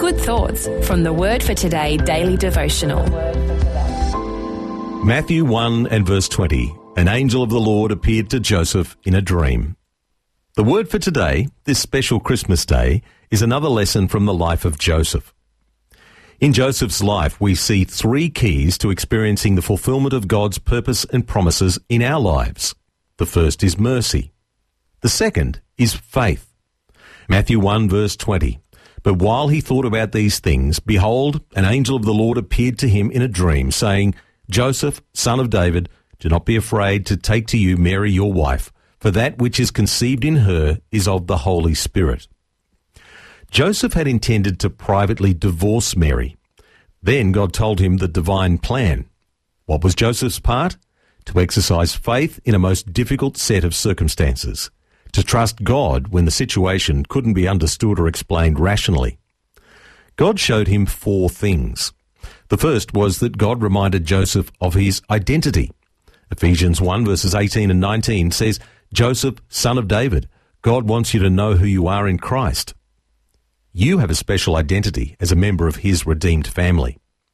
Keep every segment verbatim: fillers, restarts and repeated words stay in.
Good thoughts from the Word for Today daily devotional. Matthew one and verse twenty. An angel of the Lord appeared to Joseph in a dream. The word for today, this special Christmas day, is another lesson from the life of Joseph. In Joseph's life, we see three keys to experiencing the fulfillment of God's purpose and promises in our lives. The first is mercy. The second is faith. Matthew one verse twenty. But while he thought about these things, behold, an angel of the Lord appeared to him in a dream, saying, Joseph, son of David, do not be afraid to take to you Mary your wife, for that which is conceived in her is of the Holy Spirit. Joseph had intended to privately divorce Mary. Then God told him the divine plan. What was Joseph's part? To exercise faith in a most difficult set of circumstances, to trust God when the situation couldn't be understood or explained rationally. God showed him four things. The first was that God reminded Joseph of his identity. Ephesians one verses eighteen and nineteen says, Joseph, son of David, God wants you to know who you are in Christ. You have a special identity as a member of his redeemed family.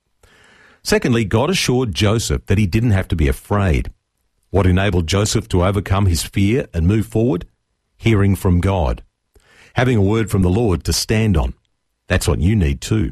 Secondly, God assured Joseph that he didn't have to be afraid. What enabled Joseph to overcome his fear and move forward? Hearing from God. Having a word from the Lord to stand on. That's what you need too.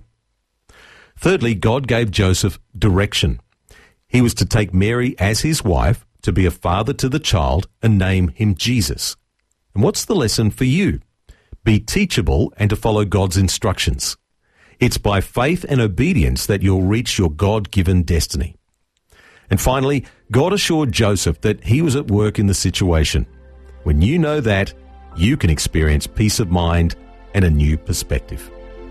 Thirdly, God gave Joseph direction. He was to take Mary as his wife, to be a father to the child, and name him Jesus. And what's the lesson for you? Be teachable and to follow God's instructions. It's by faith and obedience that you'll reach your God-given destiny. And finally, God assured Joseph that he was at work in the situation. When you know that, you can experience peace of mind and a new perspective.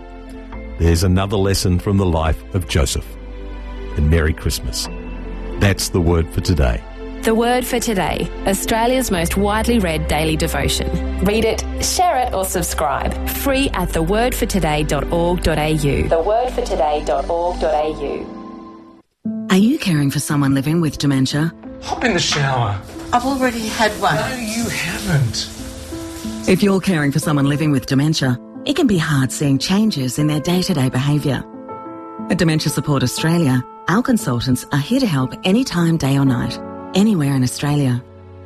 There's another lesson from the life of Joseph. And Merry Christmas. That's the word for today. The Word for Today, Australia's most widely read daily devotion. Read it, share it or subscribe. Free at the word for today dot org dot a u. the word for today dot org dot a u. Are you caring for someone living with dementia? Hop in the shower. I've already had one. No, you haven't. If you're caring for someone living with dementia, it can be hard seeing changes in their day-to-day behaviour. At Dementia Support Australia, our consultants are here to help anytime, day or night, anywhere in Australia.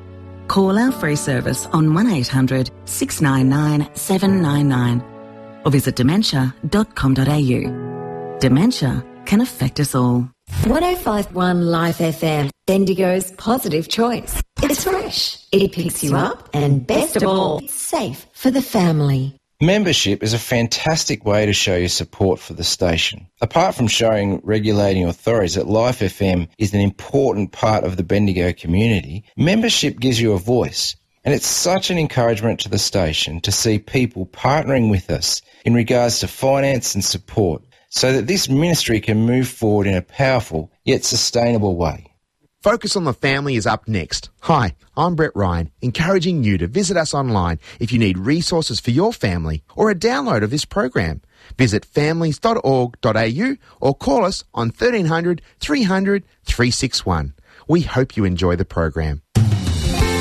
Call our free service on one eight hundred six nine nine seven nine nine or visit dementia dot com dot a u. Dementia can affect us all. one oh five point one Life F M, Bendigo's positive choice. It's fresh, it picks you up, and best of all, it's safe for the family. Membership is a fantastic way to show your support for the station. Apart from showing regulating authorities that Life F M is an important part of the Bendigo community, membership gives you a voice. And it's such an encouragement to the station to see people partnering with us in regards to finance and support so that this ministry can move forward in a powerful yet sustainable way. Focus on the Family is up next. Hi, I'm Brett Ryan, encouraging you to visit us online if you need resources for your family or a download of this program. Visit families dot org dot a u or call us on thirteen hundred three hundred three six one. We hope you enjoy the program.